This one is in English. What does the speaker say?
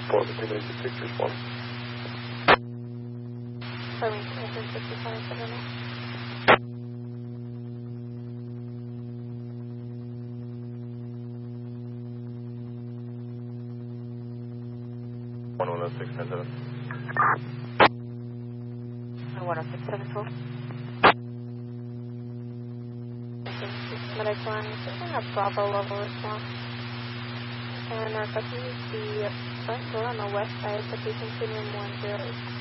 Portland 2 minutes 6 response. Farmington, Oakland 6570. 10677. 10674. Medic 1, taking a Bravo level response. And our customers the front door on the west side, the patient in room 108.